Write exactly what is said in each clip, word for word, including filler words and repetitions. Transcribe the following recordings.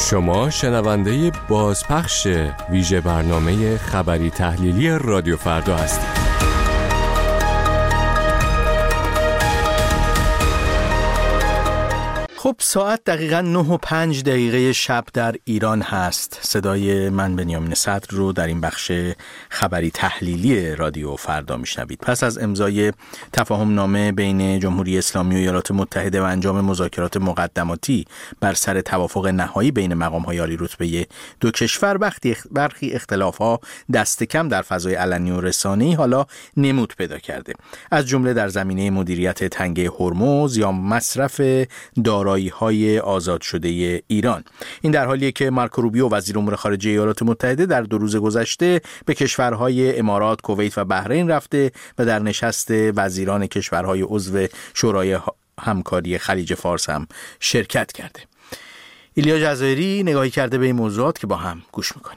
شما شنونده بازپخش ویژه برنامه خبری تحلیلی رادیو فردا هستید. خب ساعت دقیقاً نه و پنج دقیقه شب در ایران هست. صدای من بنیامین صدر رو در این بخش خبری تحلیلی رادیو فردا میشنوید. پس از امضای تفاهم نامه بین جمهوری اسلامی و ایالات متحده و انجام مذاکرات مقدماتی بر سر توافق نهایی بین مقام‌های عالی رتبه دو کشور، برخی اختلاف‌ها دست کم در فضای علنی و رسانه‌ای حالا نمود پیدا کرده، از جمله در زمینه مدیریت تنگه هرمز یا مصرف دارایی های آزاد شده ایران. این در حالیه که مارکو روبیو وزیر امور خارجه ایالات متحده در دو روز گذشته به کشورهای امارات، کویت و بحرین رفته و در نشست وزیران کشورهای عضو شورای همکاری خلیج فارس هم شرکت کرده. ایلیا جزایری نگاهی کرده به این موضوعات که با هم گوش میکنیم.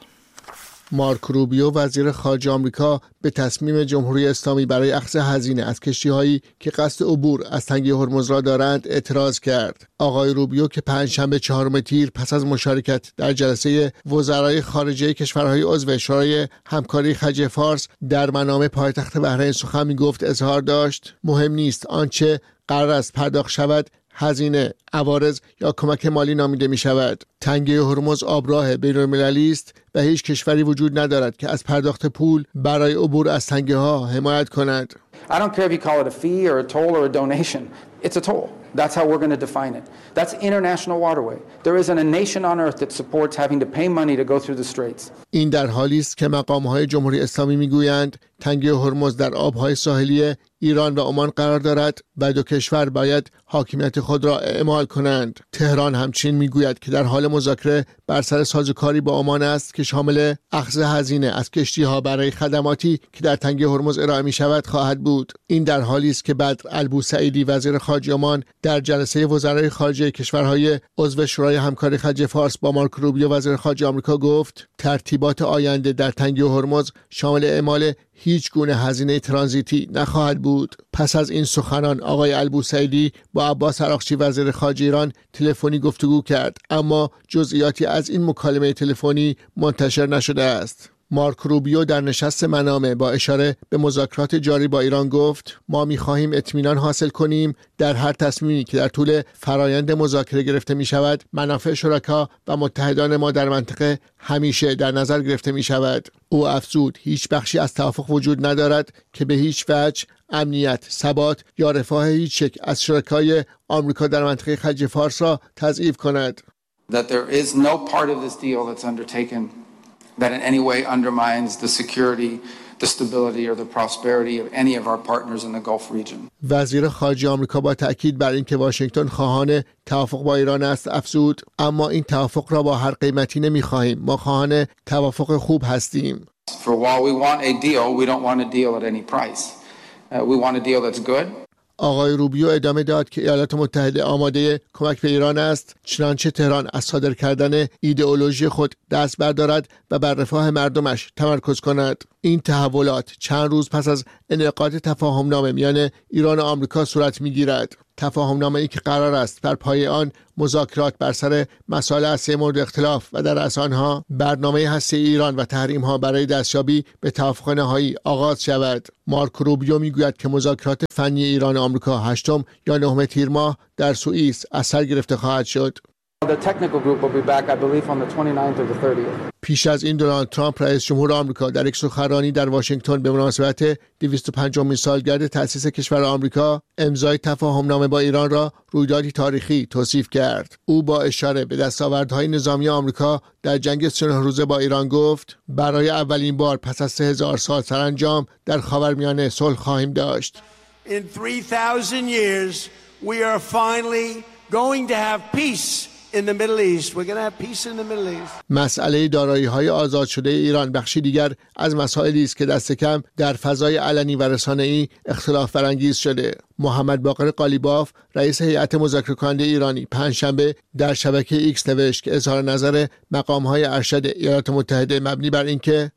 مارکو روبیو وزیر خارجه آمریکا به تصمیم جمهوری اسلامی برای اخذ هزینه از کشتی‌هایی که قصد عبور از تنگه هرمز را دارند اعتراض کرد. آقای روبیو که پنجشنبه چهارم تیر پس از مشارکت در جلسه وزرای خارجه کشورهای عضو شورای همکاری خلیج فارس در منامه پایتخت بحرین سخن می‌گفت اظهار داشت مهم نیست آنچه قرار است پرداخت شود هزینه، عوارض یا کمک مالی نامیده می شود. تنگه هرمز آبراه بین‌المللی است و هیچ کشوری وجود ندارد که از پرداخت پول برای عبور از تنگه ها حمایت کند. I don't care if you call it a fee or a toll or a donation. It's a toll. That's how we're going to define it. That's international waterway. There isn't a nation on earth that supports having to pay money to go through the straits. این در حالی است که مقام‌های جمهوری اسلامی می‌گویند تنگه هرمز در آب‌های ساحلی ایران و عمان قرار دارد و دو کشور باید حاکمیت خود را اعمال کنند. تهران همچنین می‌گوید که در حال مذاکره بر سر سازوکاری با عمان است که شامل اخذ هزینه از کشتی‌ها برای خدماتی که در تنگه هرمز ارائه می‌شود خواهد بود. این در حالی است که بدر البوسعیدی وزیر خارجه عمان در جلسه وزرای خارجه کشورهای عضو شورای همکاری خلیج فارس با مارکو روبیو وزیر خارجه آمریکا گفت ترتیبات آینده در تنگه هرمز شامل اعمال هیچ گونه هزینه ترانزیتی نخواهد بود. پس از این سخنان آقای البوسعیدی با عباس عراقچی وزیر خارجه ایران تلفنی گفتگو کرد، اما جزئیاتی از این مکالمه تلفنی منتشر نشده است. مارکو روبیو در نشست منامه با اشاره به مذاکرات جاری با ایران گفت ما می‌خواهیم اطمینان حاصل کنیم در هر تصمیمی که در طول فرایند مذاکره گرفته می‌شود منافع شرکا و متحدان ما در منطقه همیشه در نظر گرفته می‌شود. او افزود هیچ بخشی از توافق وجود ندارد که به هیچ وجه امنیت، ثبات یا رفاه هیچ یک از شرکای آمریکا در منطقه خلیج فارس را تضعیف کند. That there is no part of this deal that's undertaken that in any way undermines the security, the stability or the prosperity of any of our partners in the Gulf region. وزیر خارجه آمریکا با تأکید بر اینکه واشنگتن خواهان توافق با ایران است افزود اما این توافق را با هر قیمتی نمی‌خواهیم. ما خواهان توافق خوب هستیم. For while we want a deal, we don't want a deal at any price. Uh, we want a deal that's good. آقای روبیو ادامه داد که ایالات متحده آماده کمک به ایران است، چنانچه تهران از صادر کردن ایدئولوژی خود دست بردارد و بر رفاه مردمش تمرکز کند. این تحولات چند روز پس از انعقاد تفاهمنامه میان ایران و آمریکا صورت می‌گیرد. تفاهمنامه‌ای که قرار است بر پایه آن مذاکرات بر سر مسائل هسته‌ای مورد اختلاف و در رأس آنها برنامه هسته‌ای ایران و تحریم‌ها برای دستیابی به توافق نهایی آغاز شود. مارکو روبیو میگوید که مذاکرات فنی ایران و آمریکا هشتم یا نهم تیر ماه در سوئیس از سر گرفته خواهد شد. The technical group will be back, I believe, on the twenty-ninth or the thirtieth. پیش از این دونالد ترامپ رئیس جمهور آمریکا در یک سخنرانی در واشنگتن به مناسبت دویست و پنجمین سالگرد تأسیس کشور آمریکا امضای تفاهمنامه با ایران را رویدادی تاریخی توصیف کرد. او با اشاره به دستاوردهای نظامی آمریکا در جنگ سه روزه با ایران گفت برای اولین بار پس از سه هزار سال سرانجام در خاورمیانه صلح خواهیم داشت. In three thousand years we are finally going to have peace. In the Middle East. We're going to have peace in the Middle East. مسئله دارایی‌های آزاد شده ایران بخشی دیگر از مسائلی است که دست کم در فضای علنی و رسانه‌ای اختلاف برانگیز شده. محمد باقر قالیباف رئیس هیئت مذاکره کننده ایرانی پنجشنبه در شبکه ایکس نوشت که اظهار نظر مقام‌های ارشد ایالات متحده مبنی بر اینکه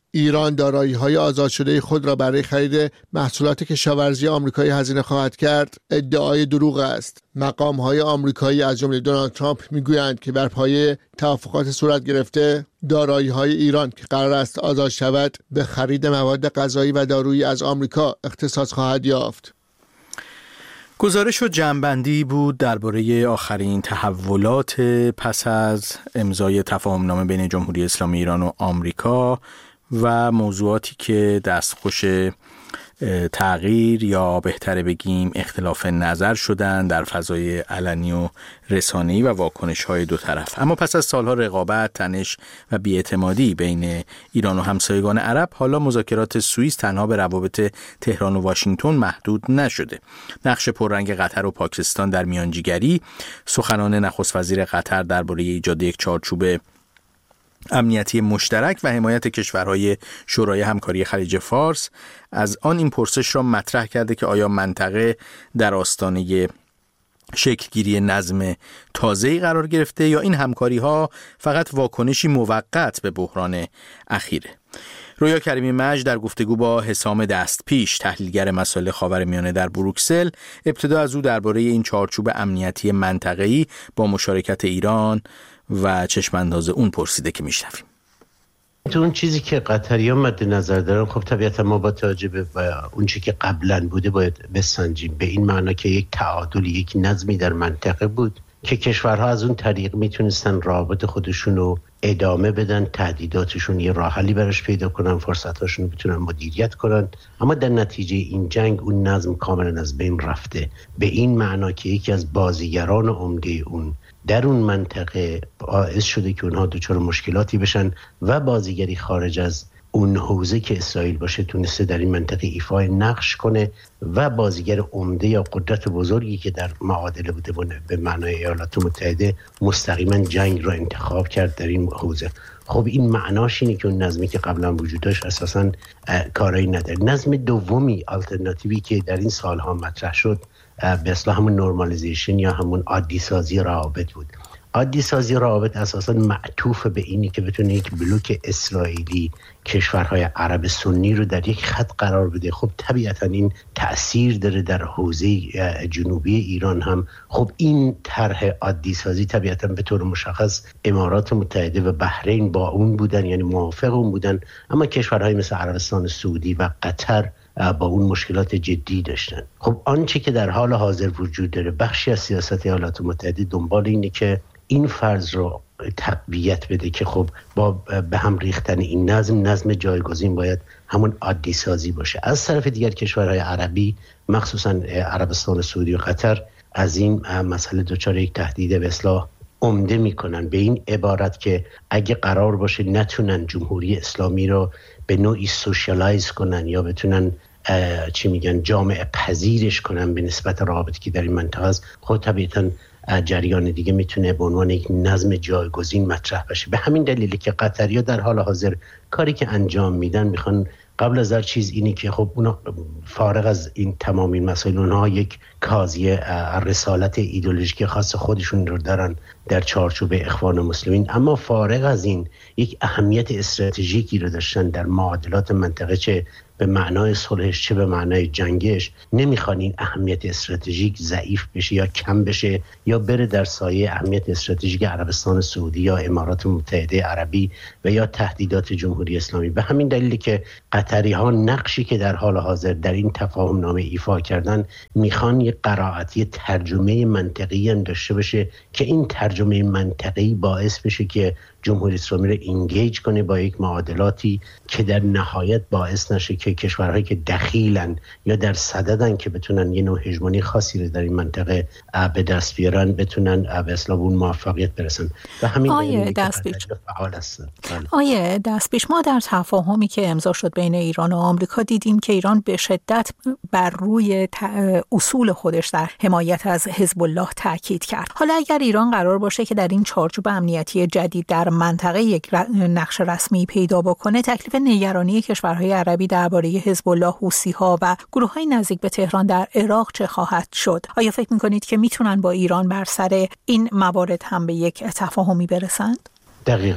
ایران دارایی‌های آزاد شده خود را برای خرید محصولات کشاورزی آمریکایی هزینه خواهد کرد ادعای دروغ است. مقام‌های آمریکایی از جمله دونالد ترامپ میگویند که بر پایه توافقات صورت گرفته دارایی‌های ایران که قرار است آزاد شود به خرید مواد غذایی و دارویی از آمریکا اختصاص خواهد یافت. گزارش و جمع‌بندی بود درباره آخرین تحولات پس از امضای تفاهمنامه بین جمهوری اسلامی ایران و آمریکا و موضوعاتی که دستخوش تغییر یا بهتره بگیم اختلاف نظر شدن در فضای علنی و رسانه‌ای و واکنش‌های دو طرف. اما پس از سالها رقابت، تنش و بی‌اعتمادی بین ایران و همسایگان عرب، حالا مذاکرات سوئیس تنها به روابط تهران و واشنگتن محدود نشده. نقش پررنگ قطر و پاکستان در میانجیگری، سخنان نخست وزیر قطر درباره ایجاد یک چارچوب امنیتی مشترک و حمایت کشورهای شورای همکاری خلیج فارس از آن این پرسش را مطرح کرده که آیا منطقه در آستانه شکلگیری نظم تازه‌ای قرار گرفته یا این همکاری‌ها فقط واکنشی موقت به بحران اخیره. رویا کریمی مجد در گفتگو با حسام دستپیش تحلیلگر مسائل خاورمیانه در بروکسل ابتدا از او درباره این چارچوب امنیتی منطقه‌ای با مشارکت ایران و چشمانداز اون پرسیده که میشنویم. تو اون چیزی که قطری‌ها مد نظر دارن، خب طبیعتا ما با توجه به اون چیزی که قبلا بوده باید بسنجیم، به این معنا که یک تعادل، یک نظمی در منطقه بود که کشورها از اون طریق میتونستن رابط خودشون رو ادامه بدن، تهدیداتشون یه راه حلی براش پیدا کنن، فرصتاشون رو بتونن مدیریت کنن. اما در نتیجه این جنگ اون نظم کاملا از بین رفته، به این معنا که یکی از بازیگران عمده اون در اون منطقه باعث شده که اونها دچار مشکلاتی بشن و بازیگری خارج از اون حوزه که اسرائیل باشه تونسته در این منطقه ایفای نقش کنه و بازیگر عمده یا قدرت بزرگی که در معادله بوده به معنای ایالات متحده مستقیما جنگ را انتخاب کرد در این حوزه. خب این معناش اینه که اون نظمی که قبلا وجود داشت اساساً کاری نداره. نظم دومی، آلترناتیوی که در این سالها مطرح شد به اصطلاح همون نورمالیزیشن یا همون عادی سازی روابط بود. عادی سازی روابط اساساً معطوف به اینی که بتونه یک بلوک اسرائیلی کشورهای عرب سنی رو در یک خط قرار بده. خب طبیعتاً این تأثیر داره در حوزه جنوبی ایران هم. خب این طرح عادی سازی طبیعتاً به طور مشخص امارات متحده و بحرین با اون بودن، یعنی موافق اون بودن، اما کشورهای مثل عربستان سعودی و قطر با اون مشکلات جدی داشتن. خب آنچه که در حال حاضر وجود داره، بخشی از سیاست ایالات متحده دنبال اینه که این فرض رو تقویت بده که خب با به هم ریختن این نظم، نظم جایگزین باید همون عادی سازی باشه. از طرف دیگر کشورهای عربی، مخصوصا عربستان سعودی و قطر، از این مسئله دچار یک تهدید به اصلاح عمده میکنن، به این عبارت که اگه قرار باشه نتونن جمهوری اسلامی رو به نوعی سوشیالایز کنن یا بتونن چی میگن جامعه پذیرش کنن به نسبت روابطی که در این منطقه است، خود طبیعتاً جریان دیگه میتونه به عنوان یک نظم جایگزین مطرح بشه. به همین دلیلی که قطری‌ها در حال حاضر کاری که انجام میدن، میخوان قبل از هر چیز اینی که خب اونا فارغ از این تمام این مسائل، اونها یک کاضیه رسالت ایدئولوژیک خاص خودشون رو دارن در چارچوب اخوان مسلمین، اما فارغ از این یک اهمیت استراتژیکی رو داشتن در معادلات منطقه، چه به معنای صلحش چه به معنای جنگش. نمیخوان این اهمیت استراتژیک ضعیف بشه یا کم بشه یا بره در سایه اهمیت استراتژیک عربستان سعودی یا امارات متحده عربی و یا تهدیدات جمهوری اسلامی. به همین دلیلی که قطری ها نقشی که در حال حاضر در این تفاهم نامه ایفا کردن، میخوان یک قرائتی ترجمه منطقی هم داشته باشه که این ترجمه منطقی باعث بشه که جمهوری اسلامی رو اینگیج کنه با یک معادلاتی که در نهایت باعث نشه که کشورهایی که دخیلن یا در صددن که بتونن یه نوع هژمونی خاصی رو در این منطقه به دست بیارن، بتونن به اصطلاح اون موفقیت برسن. و همین آیه دستپیش آیه دستپیش ما در تفاهمی که امضا شد بین ایران و آمریکا دیدیم که ایران به شدت بر روی اصول خودش در حمایت از حزب الله تاکید کرد. حالا اگر ایران قرار باشه که در این چارچوب امنیتی جدید در منطقه یک نقش رسمی پیدا بکنه، تکلیف نگرانی کشورهای عربی درباره حزب الله، حوثی‌ها و گروه‌های نزدیک به تهران در عراق چه خواهد شد؟ آیا فکر می‌کنید که میتونن با ایران بر سر این موارد هم به یک تفاهمی برسند؟ دقیقاً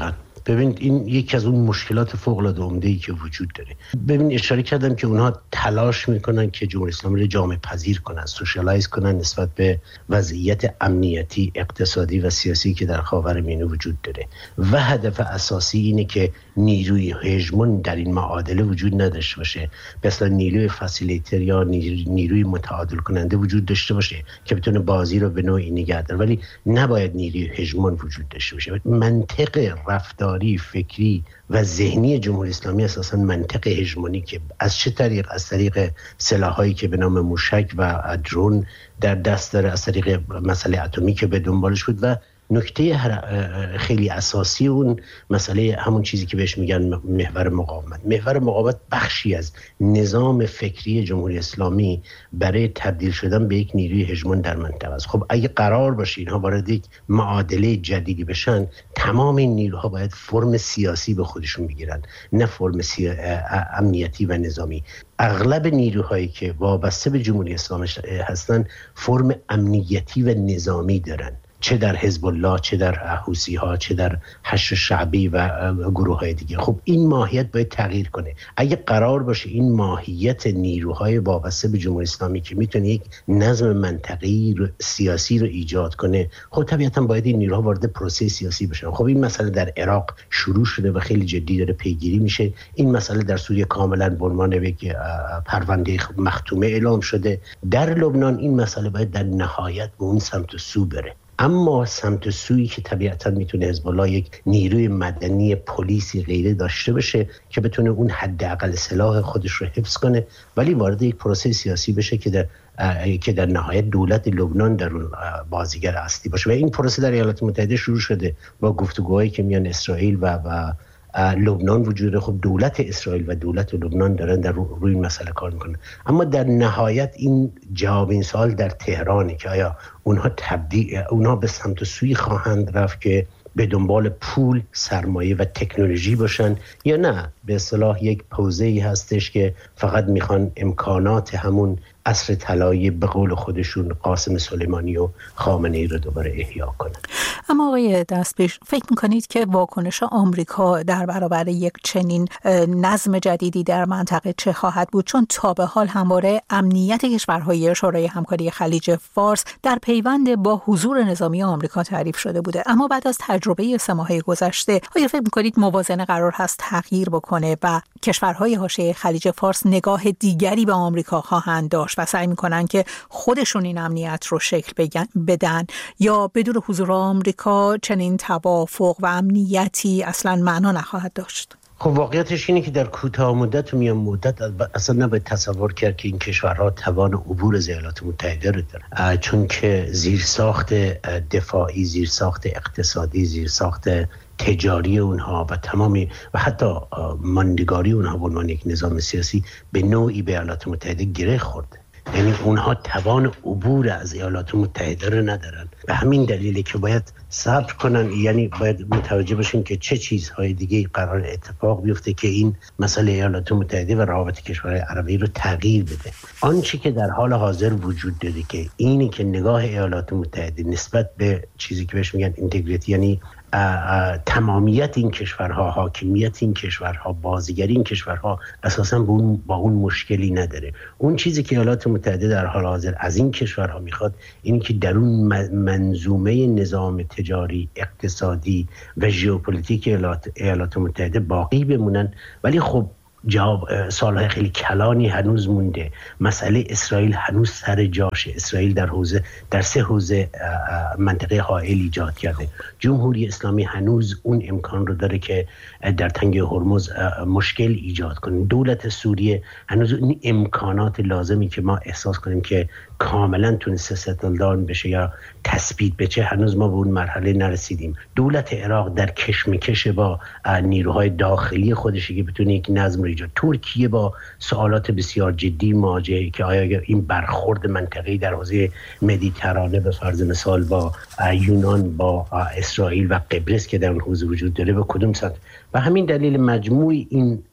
ببینید این یکی از اون مشکلات فوق العاده عمده‌ای که وجود داره. ببین اشاره کردم که اونها تلاش میکنن که جمهوری اسلامی رو جامعه پذیر کنن، سوشالایز کنن نسبت به وضعیت امنیتی، اقتصادی و سیاسی که در خاورمیانه وجود داره و هدف اساسی اینه که نیروی هژمون در این معادله وجود نداشته باشه، مثلا نیروی فسیلیتر یا نیروی متعادل کننده وجود داشته باشه که بتونه بازی رو به نوعی نگه داره، ولی نباید نیروی هژمون وجود داشته باشه. منطق رفتاری، فکری و ذهنی جمهوری اسلامی اساساً منطق هژمونی که از چه طریق؟ از طریق سلاحایی که به نام موشک و درون در دست داره، از طریق مسئله اتمی که به دنبالش بود و نکته خیلی اساسی اون مسئله همون چیزی که بهش میگن محور مقاومت. محور مقاومت بخشی از نظام فکری جمهوری اسلامی برای تبدیل شدن به یک نیروی هژمون در منطقه است. خب اگه قرار باشه اینها وارد یک معادله جدیدی بشن، تمام این نیروها باید فرم سیاسی به خودشون بگیرن، نه فرم سیا... امنیتی و نظامی. اغلب نیروهایی که وابسته به جمهوری اسلامی هستن فرم امنیتی و نظامی دارن، چه در حزب الله، چه در حوثی ها، چه در حشد شعبی و گروه های دیگه. خب این ماهیت باید تغییر کنه. اگه قرار باشه این ماهیت نیروهای وابسته به جمهوری اسلامی که میتونه یک نظم منطقی رو، سیاسی رو ایجاد کنه، خب طبیعتا باید این نیروها وارد پروسه سیاسی بشن. خب این مسئله در عراق شروع شده و خیلی جدی داره پیگیری میشه. این مسئله در سوریه کاملا به عنوان یک پرونده مختومه اعلام شده. در لبنان این مسئله باید در نهایت به اون سمت و سو بره. اما سمت سویی که طبیعتا میتونه حزب الله یک نیروی مدنی، پلیسی غیره داشته باشه که بتونه اون حداقل سلاح خودش رو حفظ کنه، ولی وارد یک پروسه سیاسی بشه که در که در نهایت دولت لبنان در اون بازیگر اصلی باشه. و این پروسه در ایالات متحده شروع شده با گفتگوهایی که میان اسرائیل و و لبنان وجود داره. خب دولت اسرائیل و دولت لبنان دارن در روی این مسئله کار میکنن، اما در نهایت این جواب این سوال در تهرانه که آیا اونها تبدیل اونها به سمت سوی خواهند رفت که به دنبال پول، سرمایه و تکنولوژی باشن، یا نه به اصطلاح یک پوزه‌ای هستش که فقط میخوان امکانات همون عصر طلایی به قول خودشون قاسم سلیمانی و خامنه‌ای رو دوباره احیا کنن. اما آقای دستپیش، فکر میکنید که واکنش آمریکا در برابر یک چنین نظم جدیدی در منطقه چه خواهد بود؟ چون تا به حال همواره امنیت کشورهای شورای همکاری خلیج فارس در پیوند با حضور نظامی آمریکا تعریف شده بوده، اما بعد از تجربه سه ماهه گذشته آیا فکر میکنید موازنه قرار هست تغییر بکنه و کشورهای حاشیه خلیج فارس نگاه دیگری به آمریکا خواهند داشت و سعی میکنن که خودشون این امنیت رو شکل بدن، یا بدون حضور آمریکا چنین توافق و امنیتی اصلا معنا نخواهد داشت؟ خب واقعیتش اینه که در کوتاه مدت و میان مدت اصلا نباید تصور کرد که این کشورها توان عبور از ایالات متحده رو دارن، چون که زیرساخت دفاعی، زیرساخت اقتصادی، زیرساخت تجاری اونها و تمامی و حتی ماندگاری اونها به عنوان یک نظام سیاسی به نوعی به ایالات متحده گره خورده. یعنی اونها توان عبور از ایالات متحده رو ندارن. به همین دلیله که باید صبر کنن، یعنی باید متوجه باشن که چه چیزهای دیگه قرار اتفاق بیفته که این مسئله ایالات متحده و روابط کشورهای عربی رو تغییر بده. آنچه که در حال حاضر وجود داره که اینی که نگاه ایالات متحده نسبت به چیزی که بهش میگن اینتگریتی، یعنی تمامیت این کشورها، حاکمیت این کشورها، بازیگری این کشورها اساساً با اون, با اون مشکلی نداره. اون چیزی که ایالات متحده در حال حاضر از این کشورها میخواد اینی که در اون منظومه نظام تجاری، اقتصادی و ژئوپلیتیک ایالات, ایالات متحده باقی بمونن. ولی خب جواب سالهای خیلی کلانی هنوز مونده. مسئله اسرائیل هنوز سر جاشه. اسرائیل در حوزه در سه حوزه منطقه حائل ایجاد کرده. جمهوری اسلامی هنوز اون امکان رو داره که در تنگه هرمز مشکل ایجاد کنه. دولت سوریه هنوز این امکانات لازمی که ما احساس کنیم که کاملا تونسته ستل داون بشه یا تثبیت بشه، هنوز ما به اون مرحله نرسیدیم. دولت عراق در کشمکش با نیروهای داخلی خودش که بتونه یک نظم رو ایجاد. ترکیه با سوالات بسیار جدی مواجهه که آیا این برخورد منطقه‌ای در حوزه مدیترانه به فرض مثال با یونان، با اسرائیل و قبرس که در اون حوزه وجود داره به کدوم سمت. و همین دلیل مجموع این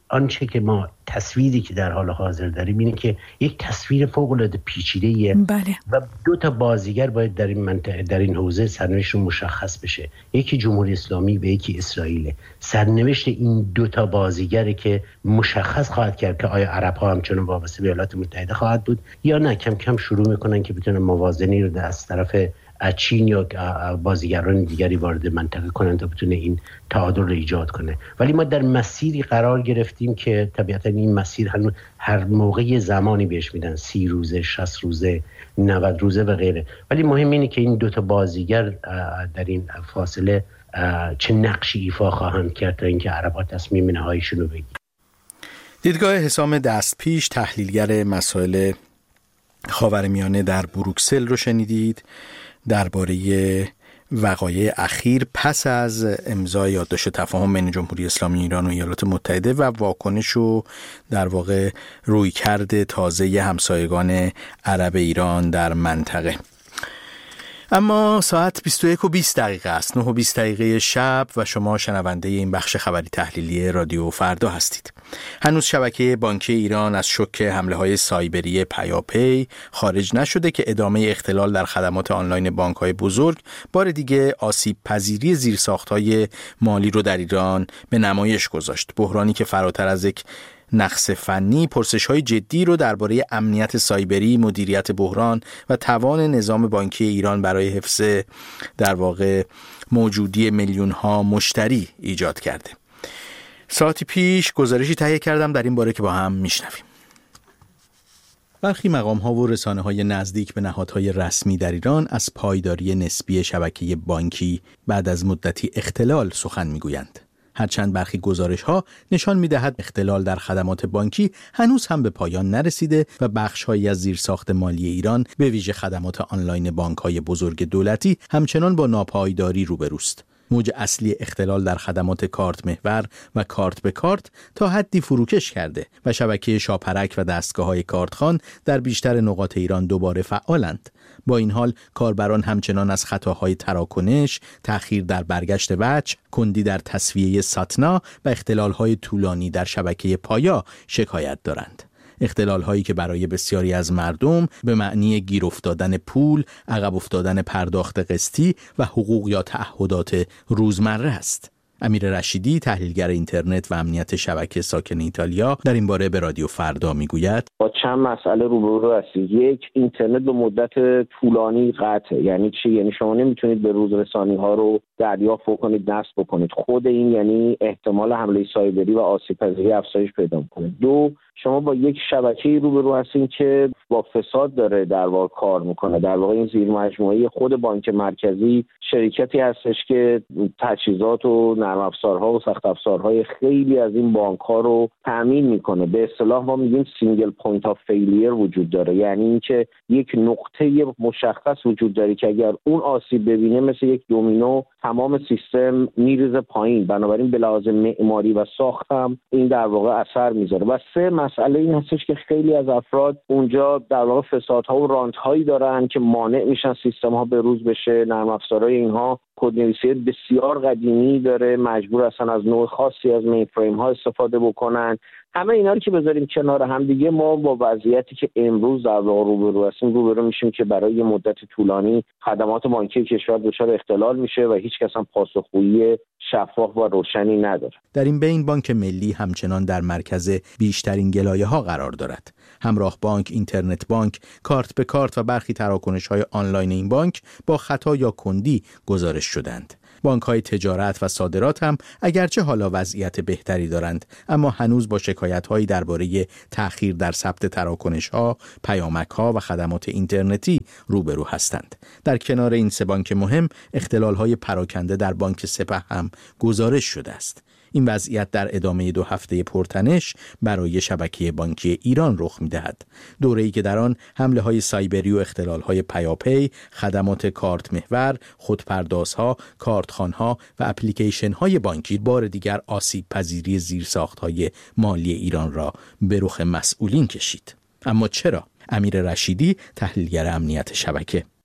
آنچه که ما تصویری که در حال حاضر داریم اینه که یک تصویر فوق‌العاده پیچیده‌ایه. بله. و دو تا بازیگر باید در این منطقه در این حوزه سرنوشتشون مشخص بشه، یکی جمهوری اسلامی و یکی اسرائیل. سرنوشت این دو تا بازیگری که مشخص خواهد کرد که آیا عرب‌ها همچنان وابسته به ایالات متحده خواهد بود یا نه کم کم شروع میکنن که بتونن موازنی رو از طرف چین یا بازیگران دیگری وارد منطقه کنن تا بتونه این تعادل رو ایجاد کنه. ولی ما در مسیری قرار گرفتیم که طبیعتا این مسیر هر موقع زمانی بهش میدن، سی روزه، شصت روزه، نود روزه و غیره. ولی مهم اینه که این دوتا بازیگر در این فاصله چه نقشی ایفا خواهند کرد تا اینکه عرب‌ها تصمیم نهاییشون رو بگیرن. دیدگاه حسام دستپیش، تحلیلگر مسائل خاورمیانه در بروکسل رو شنیدید درباره وقایع اخیر پس از امضای یادداشت تفاهم بین جمهوری اسلامی ایران و ایالات متحده و واکنش و در واقع رویکرد تازه همسایگان عرب ایران در منطقه. اما ساعت بیست و یک و بیست دقیقه است، نه و بیست دقیقه شب و شما شنونده این بخش خبری تحلیلی رادیو فردا هستید. هنوز شبکه بانکی ایران از شوک حمله‌های سایبری پیاپی خارج نشده که ادامه اختلال در خدمات آنلاین بانک‌های بزرگ بار دیگه آسیب پذیری زیرساخت‌های مالی رو در ایران به نمایش گذاشت. بحرانی که فراتر از یک نقص فنی، پرسش‌های جدی رو درباره امنیت سایبری، مدیریت بحران و توان نظام بانکی ایران برای حفظ در واقع موجودی میلیون‌ها مشتری ایجاد کرده. ساعتی پیش گزارشی تهیه کردم در این باره که با هم میشنویم. برخی مقام‌ها و رسانه‌های نزدیک به نهادهای رسمی در ایران از پایداری نسبی شبکه بانکی بعد از مدتی اختلال سخن میگویند. هرچند برخی گزارش‌ها نشان می‌دهد اختلال در خدمات بانکی هنوز هم به پایان نرسیده و بخش‌هایی از زیرساخت مالی ایران به ویژه خدمات آنلاین بانک‌های بزرگ دولتی همچنان با ناپایداری روبروست. موج اصلی اختلال در خدمات کارت محور و کارت به کارت تا حدی فروکش کرده و شبکه شاپرک و دستگاه‌های کارتخوان در بیشتر نقاط ایران دوباره فعالند. با این حال کاربران همچنان از خطاهای تراکنش، تأخیر در برگشت وجه، کندی در تسویه ساتنا و اختلال‌های طولانی در شبکه پایا شکایت دارند. اختلال هایی که برای بسیاری از مردم به معنی گیر افتادن پول، عقب افتادن پرداخت قسطی و حقوق یا تعهدات روزمره است. امیر رشیدی، تحلیلگر اینترنت و امنیت شبکه ساکن ایتالیا، در این باره به رادیو فردا میگوید با چند مسئله روبرو هستید. یک، اینترنت به مدت طولانی قطعه. یعنی چی؟ یعنی شما نمیتونید به روز رسانی ها رو دریافت بکنید، نصب بکنید. خود این یعنی احتمال حمله سایبری و آسیب پذیری افزایش پیدا می‌کنه. دو، شما با یک شبکه‌ای روبرو هستین که با فساد داره در واقع کار میکنه. در واقع این زیر مجموعه خود بانک مرکزی شرکتی هستش که تجهیزات و نرم افزارها و سخت افزارهای خیلی از این بانک‌ها رو تامین میکنه. به اصطلاح ما میگیم سینگل پوینت آف فیلیر وجود داره، یعنی اینکه یک نقطه مشخص وجود داره که اگر اون آسیب ببینه مثل یک دومینو تمام سیستم میریزه پایین. بنابراین به لحاظ معماری و ساخت هم این در واقع اثر میذاره. و سه، مسئله این هستش که خیلی از افراد اونجا در واقع فسادها و رانت‌هایی دارن که مانع میشن سیستم‌ها به روز بشه. نرم افزارهای اینها کدنویسی بسیار قدیمی داره، مجبور هستن از نوع خاصی از مینفریم ها استفاده بکنن. همه اینا رو که بذاریم کنار هم دیگه، ما با وضعیتی که امروز در واقع روبرو هستیم روبرو میشیم که برای یه مدت طولانی خدمات بانکی کشور دچار اختلال میشه و هیچ کس هم پاسخگویی شفاف و روشنی نداره. در این بین بانک ملی همچنان در مرکز بیشترین گلایه‌ها قرار دارد. همراه بانک، اینترنت بانک، کارت به کارت و برخی تراکنش‌های آنلاین این بانک با خطا یا کندی گزارش شدند. بانک‌های تجارت و صادرات هم اگرچه حالا وضعیت بهتری دارند، اما هنوز با شکایت‌هایی درباره تأخیر در ثبت تراکنش‌ها، پیامک‌ها و خدمات اینترنتی روبرو هستند. در کنار این سه بانک مهم، اختلال‌های پراکنده در بانک سپه هم گزارش شده است. این وضعیت در ادامه دو هفته پرتنش برای شبکه بانکی ایران رخ می‌دهد. دوره‌ای که در آن حمله‌های سایبری و اختلال‌های پیاپی، خدمات کارت محور، خودپردازها، کارتخوان‌ها و اپلیکیشن‌های بانکی بار دیگر آسیب پذیری زیرساخت‌های مالی ایران را به رخ مسئولین کشید. اما چرا؟ امیر رشیدی، تحلیلگر امنیت شبکه: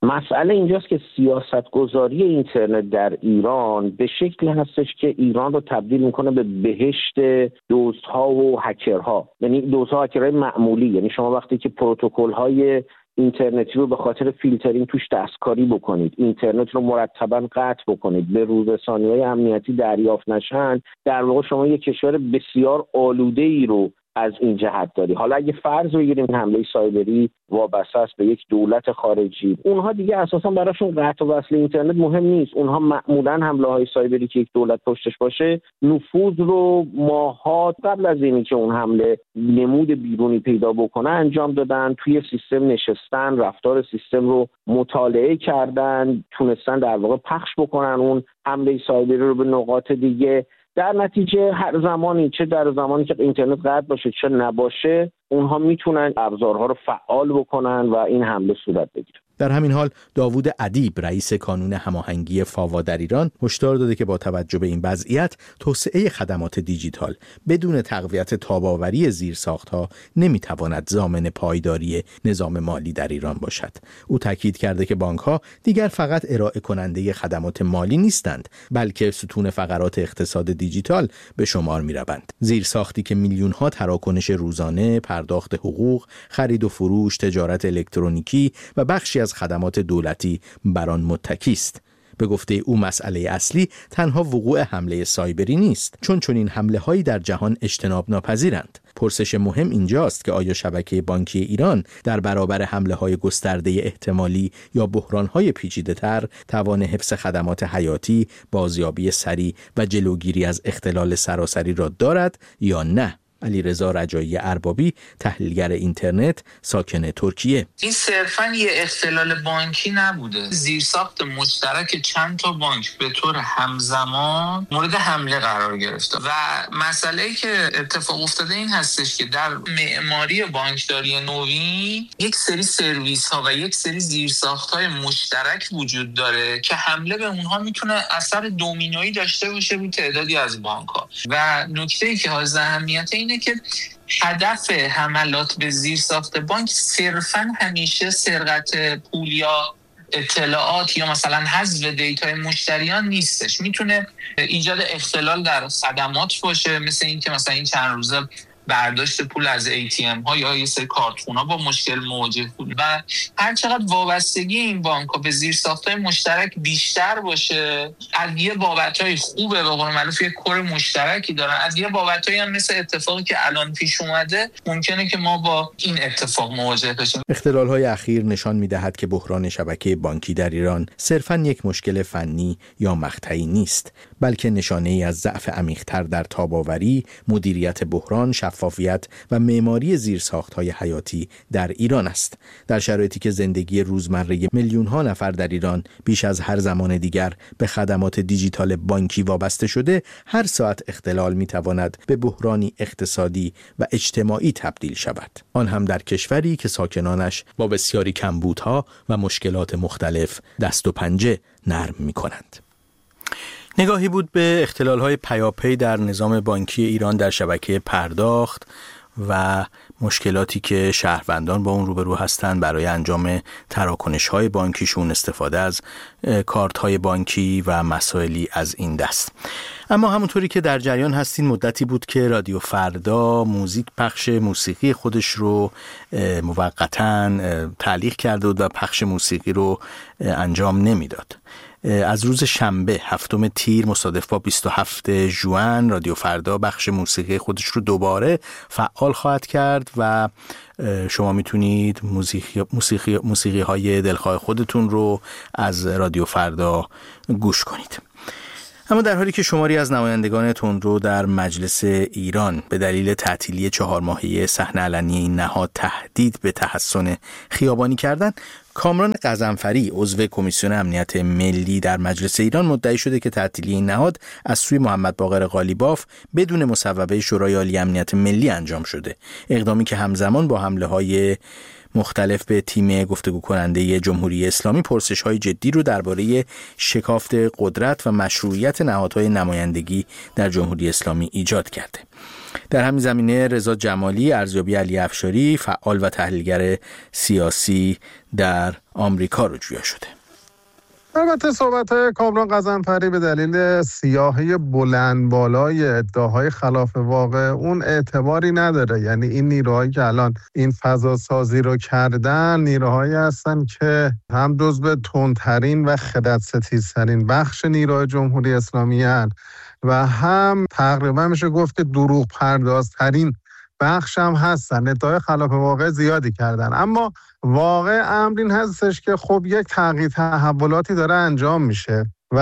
مسئله اینجاست که سیاست گذاری اینترنت در ایران به شکلی هستش که ایران رو تبدیل میکنه به بهشت دزدها و هکرها، یعنی دزدها و هکرهای معمولی. یعنی شما وقتی که پروتکل‌های اینترنتی رو به خاطر فیلترینگ توش دستکاری بکنید، اینترنت رو مرتباً قطع بکنید، به روی رسانی‌های امنیتی دریافت نشن، در واقع شما یک کشور بسیار آلوده‌ای رو از این جهت داری. حالا اگه فرض بگیریم این حمله سایبری وابسته است به یک دولت خارجی، اونها دیگه اساسا براشون قطع و وصل اینترنت مهم نیست. اونها معمولا حمله‌های سایبری که یک دولت پشتش باشه نفوذ رو ماهات قبل از اینی که اون حمله نمود بیرونی پیدا بکنه انجام دادن، توی سیستم نشستن، رفتار سیستم رو مطالعه کردن، تونستن در واقع پخش بکنن اون حمله سایبری رو به نقاط دیگه. در نتیجه هر زمانی، چه در زمانی که اینترنت قطع باشه چه نباشه، اونها میتونن ابزارها رو فعال بکنن و این حمله صورت بگیره. در همین حال داوود ادیب رئیس کانون هماهنگی فاوا در ایران هشدار داده که با توجه به این وضعیت توسعه خدمات دیجیتال بدون تقویت تاب‌آوری زیرساخت‌ها نمیتواند ضامن پایداری نظام مالی در ایران باشد. او تاکید کرده که بانک‌ها دیگر فقط ارائه کننده خدمات مالی نیستند، بلکه ستون فقرات اقتصاد دیجیتال به شمار می‌روند. زیرساختی که میلیون‌ها تراکنش روزانه، پرداخت حقوق، خرید و فروش، تجارت الکترونیکی و بخشی از خدمات دولتی بر آن متکی است. به گفته او مسئله اصلی تنها وقوع حمله سایبری نیست، چون چنین حمله‌هایی در جهان اجتناب ناپذیرند. پرسش مهم اینجاست که آیا شبکه بانکی ایران در برابر حمله‌های گسترده احتمالی یا بحران‌های پیچیده‌تر توان حفظ خدمات حیاتی، بازیابی سریع و جلوگیری از اختلال سراسری را دارد یا نه؟ علیرضا رجایی اربابی، تحلیلگر اینترنت، ساکن ترکیه: این صرفاً یه اختلال بانکی نبوده. زیرساخت مشترک چند تا بانک به طور همزمان مورد حمله قرار گرفته و مسئله‌ای که اتفاق افتاده این هستش که در معماری بانکداری نوین یک سری سرویس‌ها و یک سری زیرساخت‌های مشترک وجود داره که حمله به اونها میتونه اثر دومینویی داشته باشه روی تعدادی از بانک‌ها. و نکته‌ای که حائز اهمیت اینه که هدف حملات به زیرساخت بانک صرفاً همیشه سرقت پول یا اطلاعات یا مثلا حذف دیتای مشتریان نیستش. میتونه ایجاد اختلال در خدمات باشه، مثل این که مثلا این چند روزه برداشت پول از ای تی ام ها یا یه سری کارتخونا با مشکل مواجه بود و هر چقدر وابستگی این بانک ها به زیرساخت‌های مشترک بیشتر باشه، از یه بابت‌های خوبه، به قول معروف یه کور مشترکی دارن، از یه بابت‌هایی هم مثل اتفاقی که الان پیش اومده ممکنه که ما با این اتفاق مواجه بشیم. اختلال‌های اخیر نشان می‌دهد که بحران شبکه بانکی در ایران صرفاً یک مشکل فنی یا مقطعی نیست، بلکه نشانه‌ای از ضعف عمیق‌تر در تاب‌آوری، مدیریت بحران، شفافیت و معماری زیرساخت‌های حیاتی در ایران است. در شرایطی که زندگی روزمره میلیون‌ها نفر در ایران بیش از هر زمان دیگر به خدمات دیجیتال بانکی وابسته شده، هر ساعت اختلال می‌تواند به بحرانی اقتصادی و اجتماعی تبدیل شود، آن هم در کشوری که ساکنانش با بسیاری کمبودها و مشکلات مختلف دست و پنجه نرم می‌کنند. نگاهی بود به اختلال‌های پیاپی در نظام بانکی ایران در شبکه پرداخت و مشکلاتی که شهروندان با اون روبرو هستند برای انجام تراکنش‌های بانکیشون، استفاده از کارت‌های بانکی و مسائلی از این دست. اما همونطوری که در جریان هستین، مدتی بود که رادیو فردا موزیک پخش موسیقی خودش رو موقتاً تعلیق کرده بود و پخش موسیقی رو انجام نمیداد. از روز شنبه هفتم تیر مصادف با بیست و هفتم ژوئن رادیو فردا بخش موسیقی خودش رو دوباره فعال خواهد کرد و شما میتونید موسیقی موسیقی موسیقی های دلخواه خودتون رو از رادیو فردا گوش کنید. اما در حالی که شماری از نمایندگان تندرو در مجلس ایران به دلیل تعطیلی چهار ماهه صحنه علنی این نهاد تهدید به تحسن خیابانی کردند، کامران غضنفری عضو کمیسیون امنیت ملی در مجلس ایران مدعی شده که تعطیلی این نهاد از سوی محمد باقر قالیباف بدون مصوبه شورای عالی امنیت ملی انجام شده، اقدامی که همزمان با حمله‌های مختلف به تیم گفتگو کننده جمهوری اسلامی پرسش‌های جدی رو درباره شکافت قدرت و مشروعیت نهادهای نمایندگی در جمهوری اسلامی ایجاد کرده. در همین زمینه رضا جمالی، ارزیابی علی افشاری، فعال و تحلیلگر سیاسی در آمریکا رو جویا شده. البته صحبت‌های کامران غضنفری به دلیل سیاهی بلند بالای ادعاهای خلاف واقع اون اعتباری نداره. یعنی این نیروهایی که الان این فضا سازی رو کردن نیروهایی هستن که هم جزو تندترین و خردستیزترین بخش نیروهای جمهوری اسلامی هستند و هم تقریبا میشه گفت که دروغ پردازترین بخش هم هستن. ادعای خلاف واقع زیادی کردن، اما واقع امر این هستش که خب یک تغییر تحولاتی داره انجام میشه و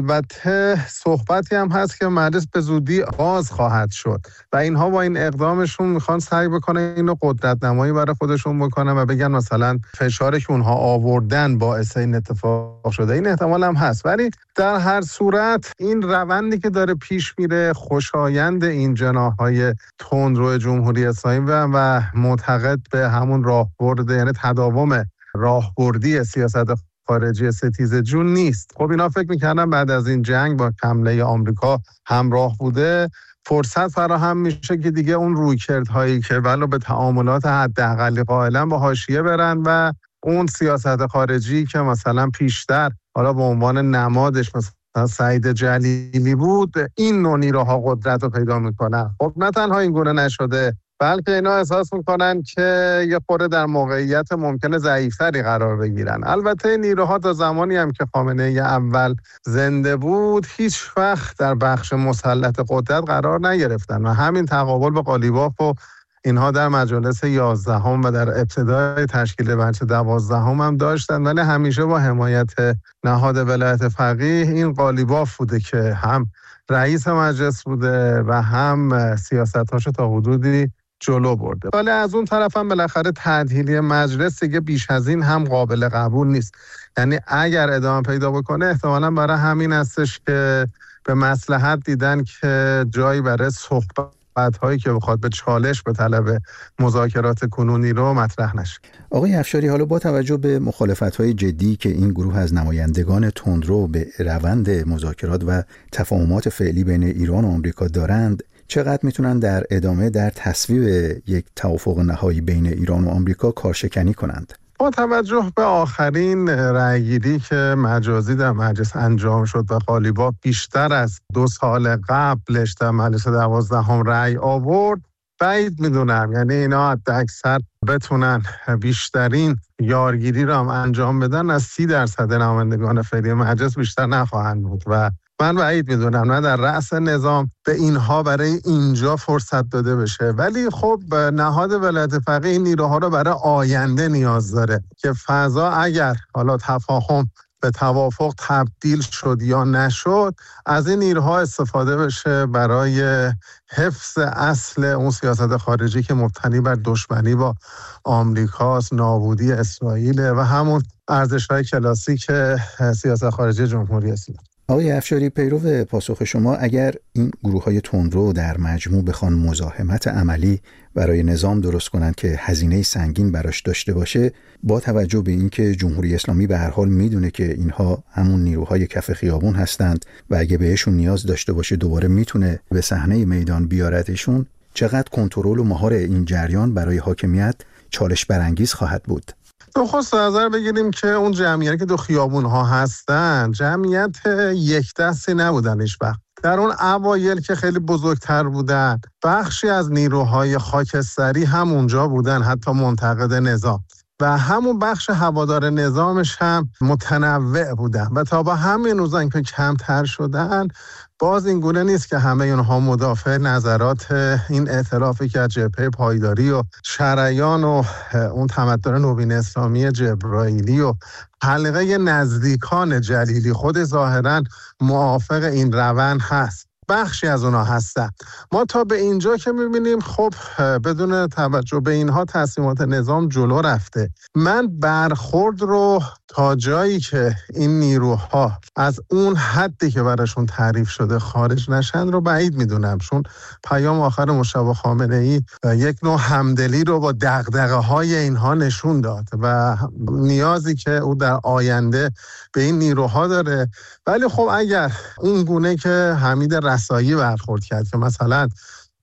البته صحبتی هم هست که مجلس به زودی آغاز خواهد شد و اینها با این اقدامشون میخوان سعی بکنن اینو قدرت نمایی برای خودشون بکنن و بگن مثلا فشاری که اونها آوردن باعث این اتفاق شده. این احتمال هم هست، ولی در هر صورت این روندی که داره پیش میره خوشایند این جناح‌های تندرو جمهوری اسلامی و معتقد به همون راهبرد، یعنی تداوم راهبردی سیاست خارجی ستیز جون نیست. خب اینا فکر می‌کردن بعد از این جنگ با حمله آمریکا همراه بوده فرصت فراهم میشه که دیگه اون رویکردهایی که ولو به تعاملات حداقلی قائلا با حاشیه برن و اون سیاست خارجی که مثلا پیشتر حالا به عنوان نمادش مثلا سعید جلیلی بود این نوع نیروها قدرت رو پیدا میکنن. خب نه تنها این گونه نشده، بلکه اینا احساس میکنن که یه خورده در موقعیت ممکنه ضعیفتری قرار بگیرن. البته نیروها تا زمانی هم که خامنه‌ای اول زنده بود هیچ وقت در بخش مسلط قدرت قرار نگرفتن و همین تقابل به قالیباف و اینها در مجلس یازدهم و در ابتدای تشکیل مجلس دوازدهم هم داشتن، ولی همیشه با حمایت نهاد ولایت فقیه این قالیباف بوده که هم رئیس مجلس بوده و هم سیاستاشو تا حدودی جلو برده. ولی از اون طرف هم بالاخره تعدیلی مجلس دیگه بیش از این هم قابل قبول نیست. یعنی اگر ادامه پیدا بکنه احتمالاً برای همین هستش که به مصلحت دیدن که جایی برای صحبت هایی که بخواد به چالش به طلب مذاکرات کنونی رو مطرح نشه. آقای افشاری، حالا با توجه به مخالفت‌های جدی که این گروه از نمایندگان تندرو به روند مذاکرات و تفاهمات فعلی بین ایران و آمریکا دارند، چقدر میتونن در ادامه در تصویب یک توافق نهایی بین ایران و آمریکا کارشکنی کنند؟ با توجه به آخرین رأیگیری که مجازی در مجلس انجام شد و قالیباف بیشتر از دو سال قبلش در مجلس دوازدهم رأی آورد، بعید میدونم یعنی اینا حد اکثر بتونن بیشترین یارگیری را هم انجام بدن، از سی درصد نمایندگان فعلی مجلس بیشتر نخواهند بود و من بعید میدونم نه در رأس نظام به اینها برای اینجا فرصت داده بشه. ولی خب نهاد ولایت فقیه این نیروها رو برای آینده نیاز داره که فضا اگر حالا تفاهم به توافق تبدیل شد یا نشد از این نیروها استفاده بشه برای حفظ اصل اون سیاست خارجی که مبتنی بر دشمنی با آمریکاست، نابودی اسرائیل و همون ارزش‌های کلاسیک سیاست خارجی جمهوری اسلامی. آقای افشاری، پیرو پاسخ شما، اگر این گروه‌های تندرو در مجموع بخوان مزاحمت عملی برای نظام درست کنند که هزینه سنگین براش داشته باشه، با توجه به اینکه جمهوری اسلامی به هر حال میدونه که اینها همون نیروهای کف خیابون هستند و اگه بهشون نیاز داشته باشه دوباره میتونه به صحنه میدان بیارتشون، چقدر کنترل و مهار این جریان برای حاکمیت چالش برانگیز خواهد بود؟ خواست نظر بگیریم که اون جمعیتی که دو خیابون ها هستن جمعیت یک دستی نبودن هیچ وقت. در اون اوایل که خیلی بزرگتر بودن بخشی از نیروهای خاکستری هم اونجا بودن، حتی منتقد نظام، و همون بخش هوادار نظامش هم متنوع بودن و تا با همین روزن که کمتر شدن باز این گونه نیست که همه اونها مدافع نظرات این ائتلافی که از جبهه پایداری و شریان و اون تمدن نوین اسلامی جبرائیلی و حلقه نزدیکان جلیلی خود ظاهراً موافق این روند هست. بخشی از اونها هستن. ما تا به اینجا که میبینیم خب بدون توجه به اینها تصمیمات نظام جلو رفته. من برخورد رو تا جایی که این نیروها از اون حدی که براشون تعریف شده خارج نشن رو بعید میدونم، چون پیام آخر مجتبی خامنه‌ای یک نوع همدلی رو با دغدغه‌های اینها نشون داد و نیازی که او در آینده به این نیروها داره. ولی خب اگر اون گونه که حمید رسایی برخورد کرد که مثلا